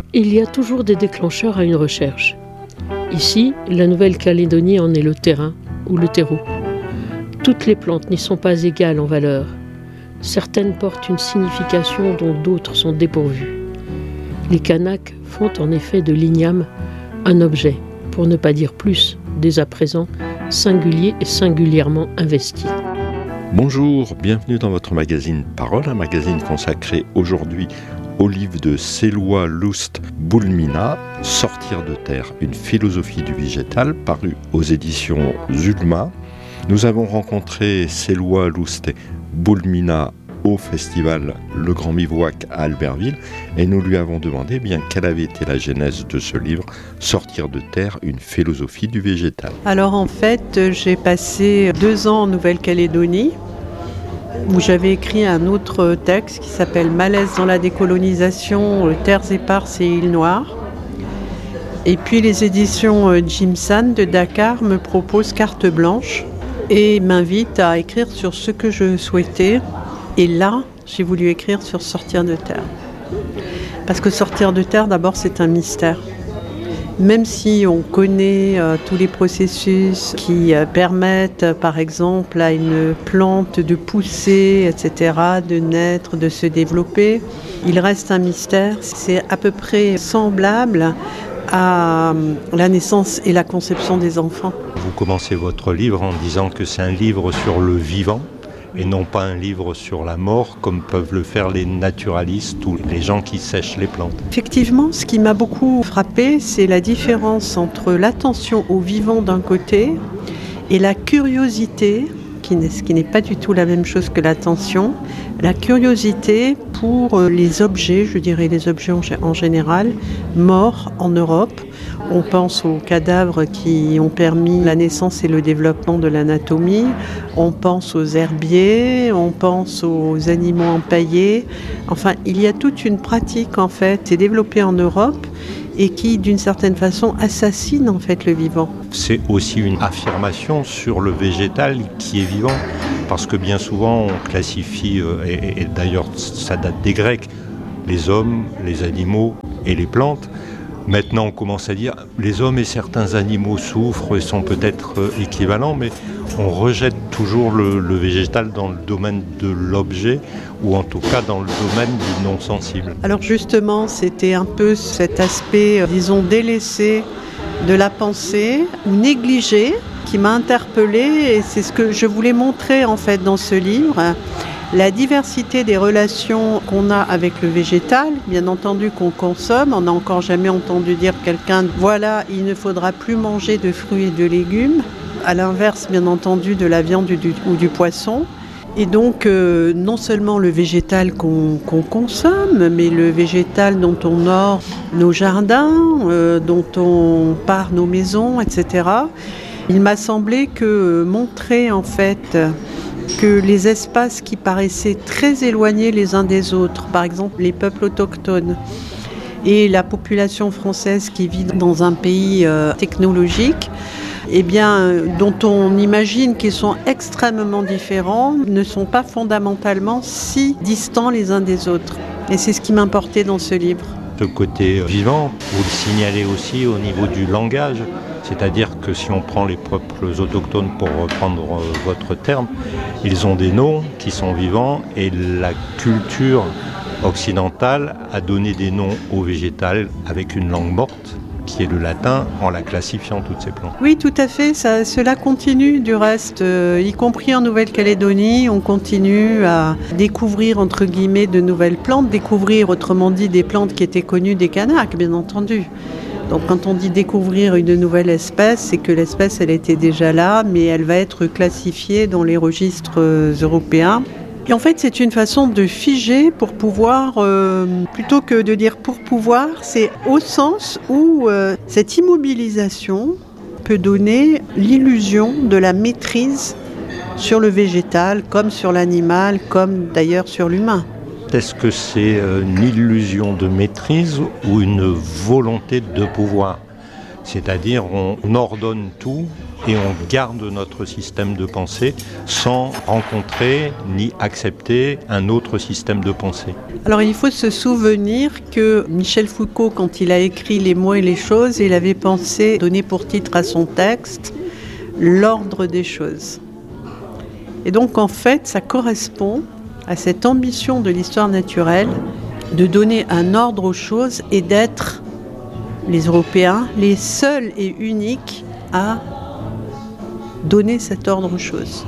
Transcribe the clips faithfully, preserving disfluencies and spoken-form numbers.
Il y a toujours des déclencheurs à une recherche. Ici, la Nouvelle-Calédonie en est le terrain ou le terreau. Toutes les plantes n'y sont pas égales en valeur. Certaines portent une signification dont d'autres sont dépourvues. Les Kanaks font en effet de l'igname un objet, pour ne pas dire plus, dès à présent, singulier et singulièrement investi. Bonjour, bienvenue dans votre magazine Parole, un magazine consacré aujourd'hui au livre de Selwa Lust Boulmina, Sortir de terre, une philosophie du végétal, paru aux éditions Zulma. Nous avons rencontré Selwa Lust Boulmina au festival Le Grand Bivouac à Albertville et nous lui avons demandé eh bien, quelle avait été la genèse de ce livre, Sortir de terre, une philosophie du végétal. Alors en fait, j'ai passé deux ans en Nouvelle-Calédonie où j'avais écrit un autre texte qui s'appelle Malaise dans la décolonisation, terres éparses et îles noires. Et puis les éditions Jimsan de Dakar me proposent carte blanche et m'invitent à écrire sur ce que je souhaitais. Et là, j'ai voulu écrire sur Sortir de terre. Parce que sortir de terre, d'abord, c'est un mystère. Même si on connaît euh, tous les processus qui euh, permettent, euh, par exemple, à une plante de pousser, et cetera, de naître, de se développer, il reste un mystère. C'est à peu près semblable à la naissance et la conception des enfants. Vous commencez votre livre en disant que c'est un livre sur le vivant et non pas un livre sur la mort comme peuvent le faire les naturalistes ou les gens qui sèchent les plantes. Effectivement, ce qui m'a beaucoup frappé, c'est la différence entre l'attention au vivant d'un côté et la curiosité, qui n'est, ce qui n'est pas du tout la même chose que l'attention, la curiosité pour les objets, je dirais les objets en, en général, morts en Europe. On pense aux cadavres qui ont permis la naissance et le développement de l'anatomie. On pense aux herbiers, on pense aux animaux empaillés. Enfin, il y a toute une pratique en fait, qui est développée en Europe et qui, d'une certaine façon, assassine en fait le vivant. C'est aussi une affirmation sur le végétal qui est vivant, parce que bien souvent on classifie, et, et d'ailleurs ça date des Grecs, les hommes, les animaux et les plantes. Maintenant, on commence à dire les hommes et certains animaux souffrent et sont peut-être équivalents, mais on rejette toujours le, le végétal dans le domaine de l'objet, ou en tout cas dans le domaine du non-sensible. Alors justement, c'était un peu cet aspect, disons, délaissé de la pensée ou négligé qui m'a interpellée, et c'est ce que je voulais montrer en fait dans ce livre. La diversité des relations qu'on a avec le végétal, bien entendu qu'on consomme, on n'a encore jamais entendu dire quelqu'un « voilà, il ne faudra plus manger de fruits et de légumes », à l'inverse bien entendu de la viande ou du, ou du poisson. Et donc euh, non seulement le végétal qu'on, qu'on consomme, mais le végétal dont on ore nos jardins, euh, dont on pare nos maisons, et cetera. Il m'a semblé que montrer en fait que les espaces qui paraissaient très éloignés les uns des autres, par exemple les peuples autochtones et la population française qui vit dans un pays euh, technologique, eh bien, dont on imagine qu'ils sont extrêmement différents, ne sont pas fondamentalement si distants les uns des autres. Et c'est ce qui m'importait dans ce livre. Ce côté vivant, vous le signalez aussi au niveau du langage, c'est-à-dire que si on prend les peuples autochtones, pour reprendre votre terme, ils ont des noms qui sont vivants et la culture occidentale a donné des noms au végétal avec une langue morte, qui est le latin, en la classifiant toutes ces plantes. Oui, tout à fait. Ça, cela continue du reste, euh, y compris en Nouvelle-Calédonie. On continue à découvrir, entre guillemets, de nouvelles plantes, découvrir, autrement dit, des plantes qui étaient connues des Kanaks, bien entendu. Donc quand on dit découvrir une nouvelle espèce, c'est que l'espèce, elle était déjà là, mais elle va être classifiée dans les registres européens. Et en fait, c'est une façon de figer pour pouvoir, euh, plutôt que de dire pour pouvoir, c'est au sens où euh, cette immobilisation peut donner l'illusion de la maîtrise sur le végétal, comme sur l'animal, comme d'ailleurs sur l'humain. Est-ce que c'est une illusion de maîtrise ou une volonté de pouvoir ? C'est-à-dire on ordonne tout et on garde notre système de pensée sans rencontrer ni accepter un autre système de pensée. Alors il faut se souvenir que Michel Foucault, quand il a écrit Les mots et les choses, il avait pensé donner pour titre à son texte l'ordre des choses. Et donc en fait, ça correspond à cette ambition de l'histoire naturelle de donner un ordre aux choses et d'être, les Européens, les seuls et uniques à donner cet ordre aux choses.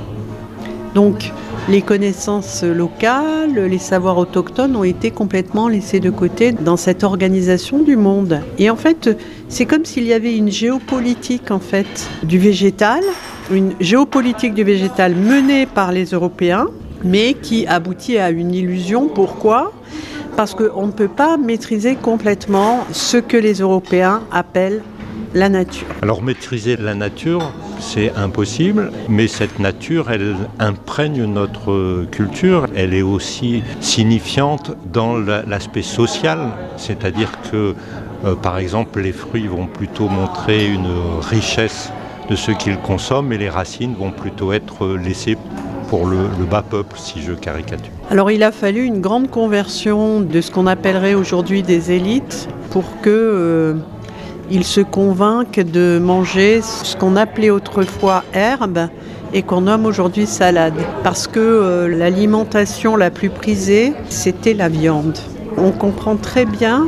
Donc, les connaissances locales, les savoirs autochtones ont été complètement laissés de côté dans cette organisation du monde. Et en fait, c'est comme s'il y avait une géopolitique en fait du végétal, une géopolitique du végétal menée par les Européens, mais qui aboutit à une illusion. Pourquoi ? Parce qu'on ne peut pas maîtriser complètement ce que les Européens appellent la nature. Alors maîtriser la nature, c'est impossible, mais cette nature, elle imprègne notre culture. Elle est aussi signifiante dans l'aspect social, c'est-à-dire que, euh, par exemple, les fruits vont plutôt montrer une richesse de ce qu'ils consomment et les racines vont plutôt être laissées pour le, le bas peuple, si je caricature. Alors il a fallu une grande conversion de ce qu'on appellerait aujourd'hui des élites pour que euh, ils se convainquent de manger ce qu'on appelait autrefois herbe et qu'on nomme aujourd'hui salade. Parce que euh, l'alimentation la plus prisée, c'était la viande. On comprend très bien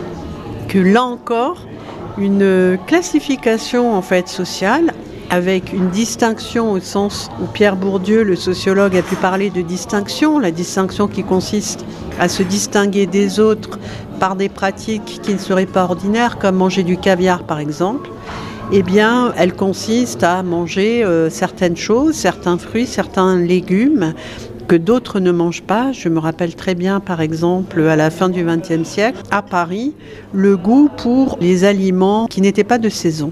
que là encore, une classification en fait sociale avec une distinction au sens où Pierre Bourdieu, le sociologue, a pu parler de distinction, la distinction qui consiste à se distinguer des autres par des pratiques qui ne seraient pas ordinaires, comme manger du caviar par exemple, eh bien, elle consiste à manger euh, certaines choses, certains fruits, certains légumes que d'autres ne mangent pas. Je me rappelle très bien, par exemple, à la fin du vingtième siècle, à Paris, le goût pour les aliments qui n'étaient pas de saison.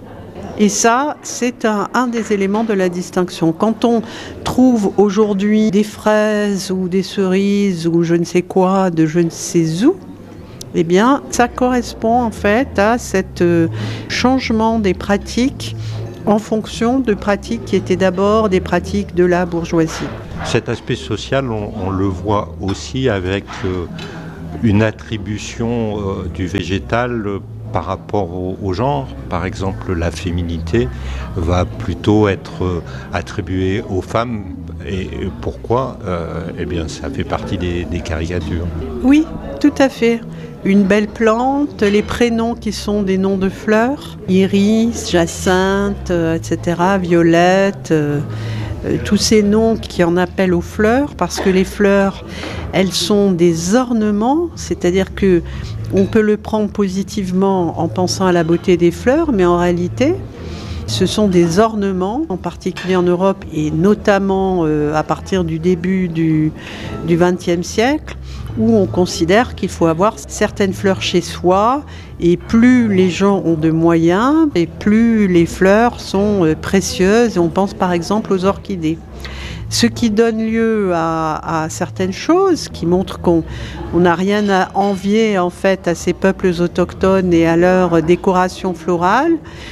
Et ça, c'est un, un des éléments de la distinction. Quand on trouve aujourd'hui des fraises ou des cerises ou je ne sais quoi, de je ne sais où, eh bien, ça correspond en fait à cet euh, changement des pratiques en fonction de pratiques qui étaient d'abord des pratiques de la bourgeoisie. Cet aspect social, on, on le voit aussi avec euh, une attribution euh, du végétal euh, par rapport au, au genre. Par exemple, la féminité va plutôt être euh, attribuée aux femmes. Et pourquoi ? euh, Eh bien, ça fait partie des, des caricatures. Oui, tout à fait. Une belle plante, les prénoms qui sont des noms de fleurs, iris, jacinthe, euh, et cetera, violette, euh, euh, tous ces noms qui en appellent aux fleurs, parce que les fleurs, elles sont des ornements, c'est-à-dire que on peut le prendre positivement en pensant à la beauté des fleurs, mais en réalité, ce sont des ornements, en particulier en Europe et notamment euh, à partir du début du, du vingtième siècle, où on considère qu'il faut avoir certaines fleurs chez soi, et plus les gens ont de moyens, et plus les fleurs sont euh, précieuses, et on pense par exemple aux orchidées. Ce qui donne lieu à, à certaines choses, qui montrent qu'on n'a rien à envier en fait à ces peuples autochtones et à leur décoration florale,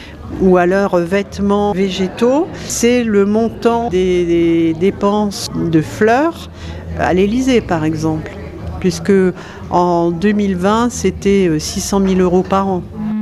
ou à leurs vêtements végétaux, c'est le montant des, des dépenses de fleurs à l'Élysée par exemple, puisque en deux mille vingt c'était six cent mille euros par an.